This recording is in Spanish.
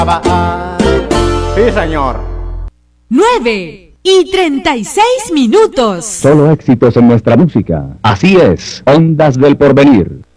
Sí, señor. 9:36. Solo éxitos en nuestra música. Así es, Ondas del Porvenir.